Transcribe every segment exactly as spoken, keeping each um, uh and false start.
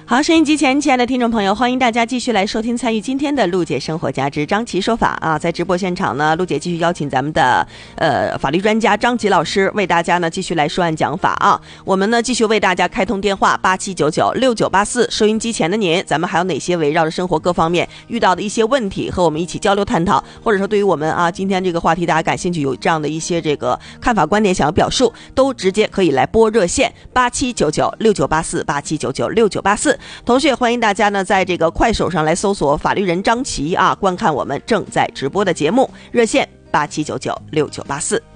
好，收音机前亲爱的听众朋友，欢迎大家继续来收听参与今天的陆姐生活家之张琪说法啊！在直播现场呢，陆姐继续邀请咱们的呃法律专家张琪老师为大家呢继续来说案讲法啊！我们呢继续为大家开通电话八七九九六九八四，收音机前的您，咱们还有哪些围绕着生活各方面遇到的一些问题和我们一起交流探讨，或者说对于我们啊今天这个话题大家感兴趣，有这样的一些这个看法观点想要表述，都直接可以来拨热线八七九九六九八四八七九九六九八四。同时也欢迎大家呢在这个快手上来搜索法律人张琪啊，观看我们正在直播的节目，热线八七九九六九八四。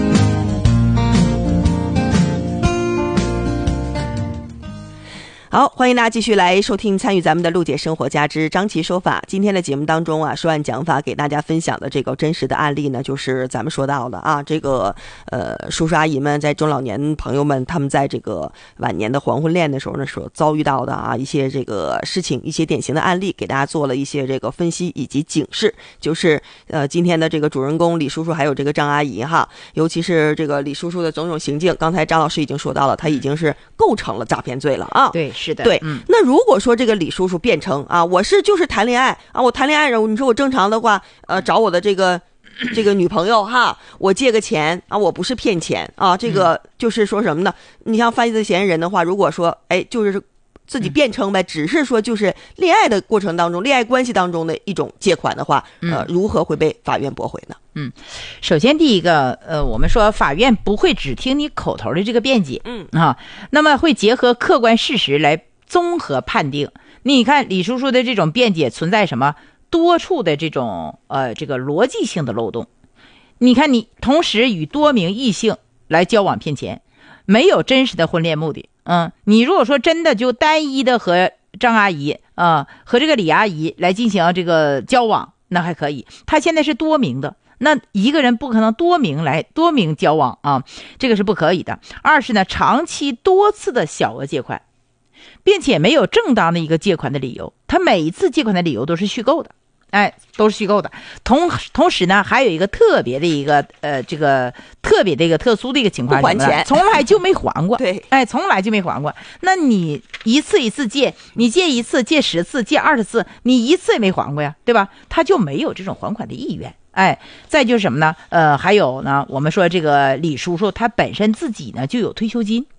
好，欢迎大家继续来收听参与咱们的陆姐生活家之张琪说法。今天的节目当中啊，说案讲法给大家分享的这个真实的案例呢，就是咱们说到的啊，这个呃叔叔阿姨们在中老年朋友们他们在这个晚年的黄昏恋的时候呢，所遭遇到的啊一些这个事情，一些典型的案例，给大家做了一些这个分析以及警示。就是呃今天的这个主人公李叔叔还有这个张阿姨哈，尤其是这个李叔叔的种种行径，刚才张老师已经说到了，他已经是构成了诈骗罪了啊。 对。是的， 对， 嗯， 那如果说这个李叔叔变成啊，我是就是谈恋爱啊，我谈恋爱人，你说我正常的话，呃，找我的这个这个女朋友哈，我借个钱啊，我不是骗钱啊，这个就是说什么呢？你像犯罪嫌疑人的话，如果说哎，就是自己辩称呗，只是说就是恋爱的过程当中，恋爱关系当中的一种借款的话，呃，如何会被法院驳回呢？ 嗯，首先第一个，呃，我们说法院不会只听你口头的这个辩解， 嗯啊，那么会结合客观事实来综合判定。你看李叔叔的这种辩解存在什么多处的这种呃这个逻辑性的漏洞。你看你同时与多名异性来交往骗钱，没有真实的婚恋目的。嗯，你如果说真的就单一的和张阿姨啊、呃、和这个李阿姨来进行这个交往，那还可以。他现在是多名的。那一个人不可能多名来多名交往啊，这个是不可以的。二是呢，长期多次的小额借款，并且没有正当的一个借款的理由，他每一次借款的理由都是虚构的，哎，都是虚构的。同同时呢，还有一个特别的一个呃，这个特别的一个特殊的一个情况， 不还钱， 从来就没还过。 对， 哎，从来就没还过。那你一次一次借，你借一次，借十次，借二十次，你一次也没还过呀，对吧？他就没有这种还款的意愿。哎，再就是什么呢？呃，还有呢，我们说这个李叔叔他本身自己呢就有退休金，